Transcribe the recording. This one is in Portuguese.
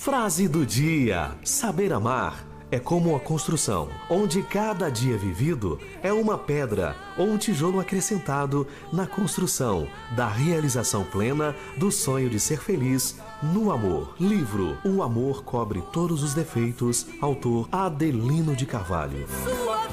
Frase do dia: saber amar é como uma construção, onde cada dia vivido é uma pedra ou um tijolo acrescentado na construção da realização plena do sonho de ser feliz no amor. Livro O Amor Cobre Todos os Defeitos, autor Adelino de Carvalho.